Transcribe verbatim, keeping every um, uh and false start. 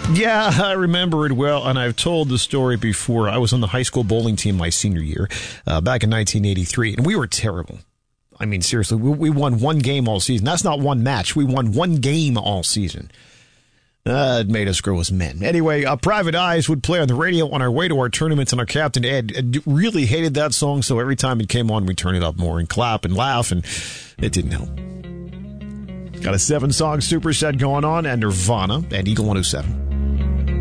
Yeah, I remember it well, and I've told the story before. I was on the high school bowling team my senior year, uh, back in nineteen eighty-three, and we were terrible. I mean, seriously, we, we won one game all season. That's not one match. We won one game all season. Uh, it made us grow as men. Anyway, uh, Private Eyes would play on the radio on our way to our tournaments, and our captain, Ed, Ed, really hated that song, so every time it came on, we'd turn it up more and clap and laugh, and it didn't help. Got a seven-song superset going on, and Nirvana and Eagle one oh seven.